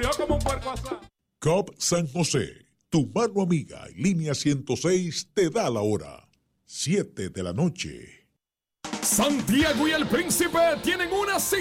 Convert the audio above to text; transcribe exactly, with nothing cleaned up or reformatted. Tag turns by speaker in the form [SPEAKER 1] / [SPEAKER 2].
[SPEAKER 1] murió como un puerco asado.
[SPEAKER 2] Cobb San José, tu mano amiga y línea ciento seis te da la hora. siete de la noche.
[SPEAKER 3] Santiago y el Príncipe tienen una cita